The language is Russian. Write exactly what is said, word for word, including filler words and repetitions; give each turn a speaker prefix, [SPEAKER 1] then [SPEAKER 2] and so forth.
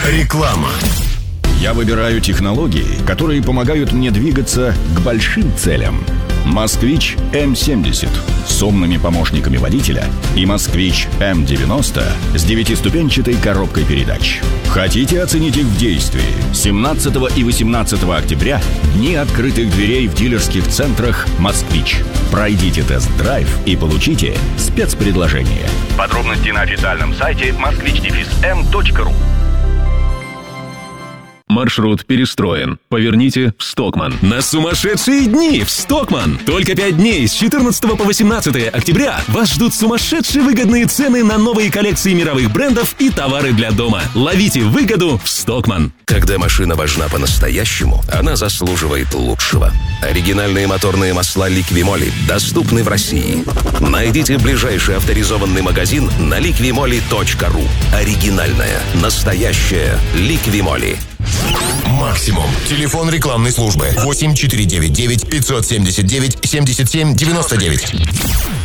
[SPEAKER 1] Реклама.
[SPEAKER 2] Я выбираю технологии, которые помогают мне двигаться к большим целям. «Москвич эм семьдесят» с умными помощниками водителя и «Москвич эм девяносто» с девятиступенчатой коробкой передач. Хотите оценить их в действии? семнадцатого и восемнадцатого октября – дни открытых дверей в дилерских центрах «Москвич». Пройдите тест-драйв и получите спецпредложение. Подробности на официальном сайте москвич эм точка ру.
[SPEAKER 3] Маршрут перестроен. Поверните в Стокман. На сумасшедшие дни в Стокман! Только пять дней с четырнадцатого по восемнадцатое октября вас ждут сумасшедшие выгодные цены на новые коллекции мировых брендов и товары для дома. Ловите выгоду в Стокман.
[SPEAKER 4] Когда машина важна по-настоящему, она заслуживает лучшего. Оригинальные моторные масла Ликвимоли доступны в России. Найдите ближайший авторизованный магазин на ликвимоли точка ру. Оригинальная, настоящая Ликвимоли.
[SPEAKER 1] Максимум. Телефон рекламной службы восемь четыре девять девять пятьсот семьдесят девять семьдесят семь девяносто девять.